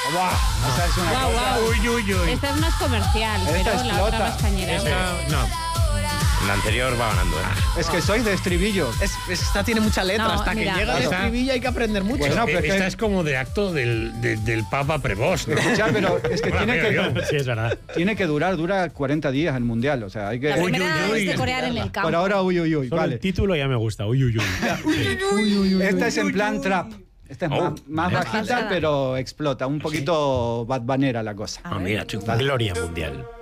¡Buah! Esa es una Guau, cosa. guau. Uy, uy, uy. Esta es más comercial, Esta pero la explota. otra más cañera. No. La anterior va ganando, Es que soy de estribillo. Esta tiene mucha letra. No, Hasta mira. que llega el Esta- estribillo hay que aprender mucho. Bueno, pero es Esta que- es como de acto del Papa Prevost, ¿no? Escuchad, pero es que Hola, amigo. Sí, es verdad. tiene que dura 40 días el Mundial. O sea, hay que... La primera uy, uy. es de corear en el campo. Por ahora, uy, Solo vale. el título ya me gusta. Uy, uy, uy. Esta es en plan trap. Esta es más bajita, pasada. pero explota. Un poquito Bad Banera la cosa. Ah, mira, chico. Gloria mundial.